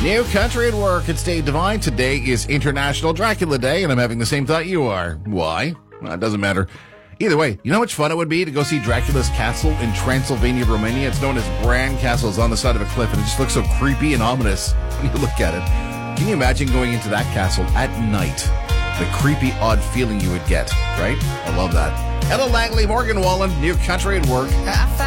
New Country at Work. It's Dave Devine. Today is International Dracula Day, and I'm having the same thought you are. Why? Well, it doesn't matter. Either way, you know how much fun it would be to go see Dracula's castle in Transylvania, Romania? It's known as Bran Castle. It's on the side of a cliff, and it just looks so creepy and ominous when you look at it. Can you imagine going into that castle at night? The creepy, odd feeling you would get, right? I love that. Ella Langley, Morgan Wallen, New Country at Work.